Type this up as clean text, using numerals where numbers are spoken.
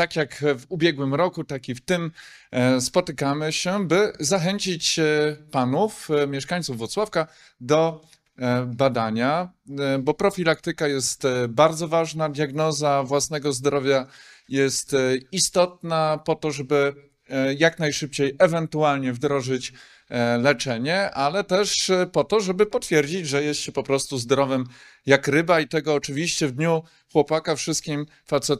tak jak w ubiegłym roku, tak i w tym spotykamy się, by zachęcić panów, mieszkańców Włocławka do badania, bo profilaktyka jest bardzo ważna, diagnoza własnego zdrowia jest istotna po to, żeby jak najszybciej ewentualnie wdrożyć leczenie, ale też po to, żeby potwierdzić, że jest się po prostu zdrowym jak ryba i tego oczywiście w dniu chłopaka wszystkim facetom